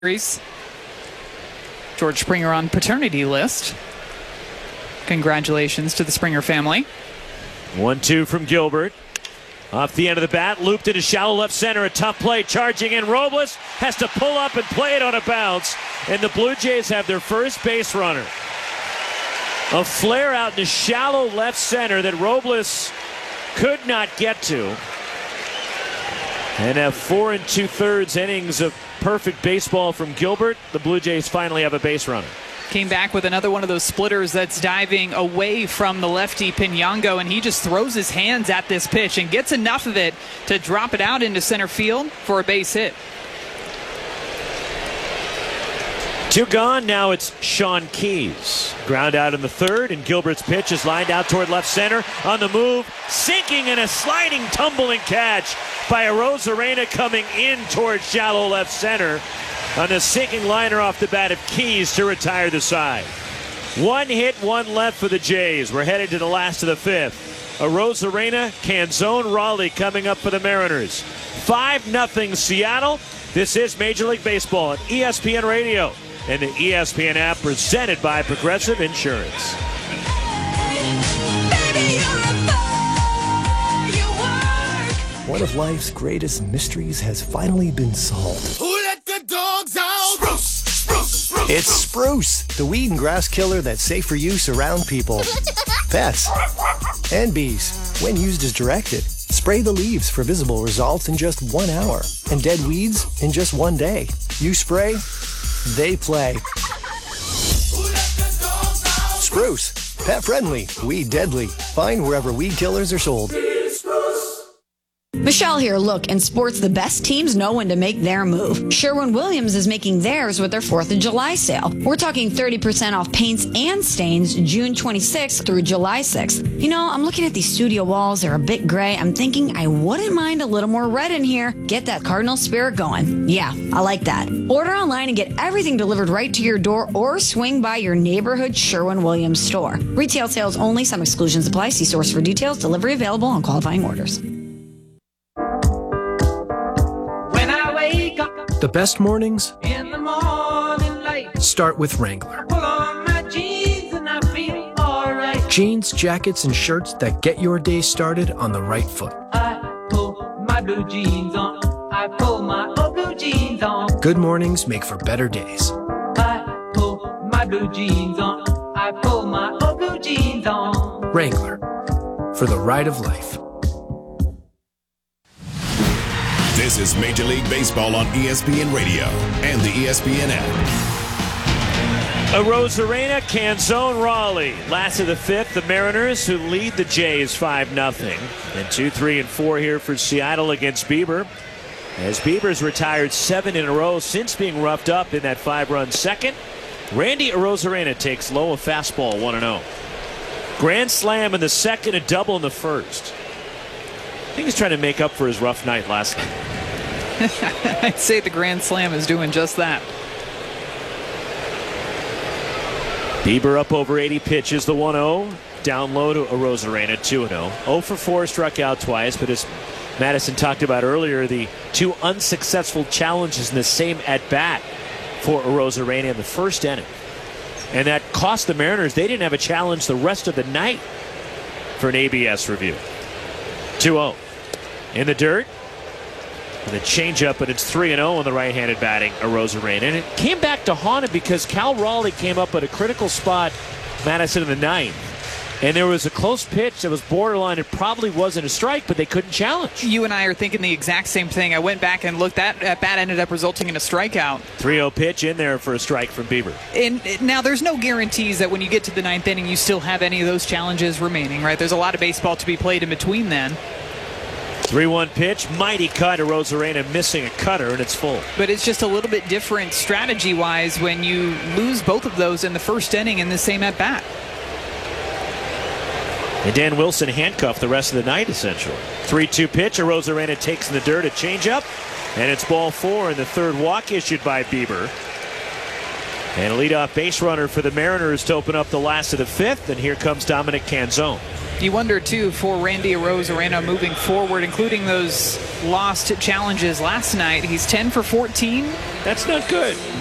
George Springer on paternity list. Congratulations to the Springer family. 1-2 from Gilbert. Off the end of the bat, looped into shallow left center. A tough play, charging in. Robles has to pull up and play it on a bounce. And the Blue Jays have their first base runner. A flare out into shallow left center that Robles could not get to. And have 4 2/3 innings of perfect baseball from Gilbert. The Blue Jays finally have a base runner. Came back with another one of those splitters that's diving away from the lefty Piñango, and he just throws his hands at this pitch and gets enough of it to drop it out into center field for a base hit. 2 gone. Now it's Sean Keyes. Ground out in the third, and Gilbert's pitch is lined out toward left center. On the move, sinking in a sliding, tumbling catch by Arozarena coming in toward shallow left center. On a sinking liner off the bat of Keyes to retire the side. 1 hit, 1 left for the Jays. We're headed to the last of the 5th. Arozarena, Canzone, Raleigh coming up for the Mariners. 5-0 Seattle. This is Major League Baseball on ESPN Radio and the ESPN app, presented by Progressive Insurance. One of life's greatest mysteries has finally been solved. Who let the dogs out? Spruce, spruce, spruce. It's Spruce, the weed and grass killer that's safe for use around people, pets, and bees. When used as directed, spray the leaves for visible results in just 1 hour, and dead weeds in just 1 day. You spray, they play. Spruce, pet friendly, weed deadly. Find wherever weed killers are sold. Michelle here. Look, in sports, the best teams know when to make their move. Sherwin-Williams is making theirs with their 4th of July sale. We're talking 30% off paints and stains June 26th through July 6th. You know, I'm looking at these studio walls. They're a bit gray. I'm thinking I wouldn't mind a little more red in here. Get that Cardinal spirit going. Yeah, I like that. Order online and get everything delivered right to your door, or swing by your neighborhood Sherwin-Williams store. Retail sales only. Some exclusions apply. See source for details. Delivery available on qualifying orders. The best mornings in the morning light start with Wrangler. pull on my jeans and I feel alright. Jeans, jackets, and shirts that get your day started on the right foot. I pull my blue jeans on. I pull my old blue jeans on. Good mornings make for better days. I pull my blue jeans on. I pull my old blue jeans on. Wrangler, for the ride of life. This is Major League Baseball on ESPN Radio and the ESPN app. Arozarena, Canzone, Raleigh. Last of the 5th, the Mariners, who lead the Jays 5-0. And 2, 3, and 4 here for Seattle against Bieber. As Bieber's retired 7 in a row since being roughed up in that 5-run second. Randy Arozarena takes low a fastball 1-0. Grand slam in the second, a double in the first. I think he's trying to make up for his rough night last night. I'd say the Grand Slam is doing just that. Bieber up over 80 pitches, the 1-0. Down low to Arozarena, 2-0. 0 for 4, struck out twice, but as Madison talked about earlier, the 2 unsuccessful challenges in the same at-bat for Arozarena in the first inning. And that cost the Mariners. They didn't have a challenge the rest of the night for an ABS review. 2-0. In the dirt. With a changeup, but it's 3-0 on the right-handed batting, Arozarena. And it came back to haunt it because Cal Raleigh came up at a critical spot, Madison, in the 9th. And there was a close pitch that was borderline. It probably wasn't a strike, but they couldn't challenge. You and I are thinking the exact same thing. I went back and looked. That bat ended up resulting in a strikeout. 3-0 pitch in there for a strike from Bieber. And now there's no guarantees that when you get to the 9th inning, you still have any of those challenges remaining, right? There's a lot of baseball to be played in between then. 3-1 pitch, mighty cut. Arozarena missing a cutter, and it's full. But it's just a little bit different strategy-wise when you lose both of those in the first inning in the same at-bat. And Dan Wilson handcuffed the rest of the night, essentially. 3-2 pitch. Arozarena takes in the dirt, a changeup. And it's ball 4 in the third walk issued by Bieber. And a leadoff base runner for the Mariners to open up the last of the 5th. And here comes Dominic Canzone. You wonder, too, for Randy Arozarena moving forward, including those lost challenges last night. He's 10 for 14. That's not good.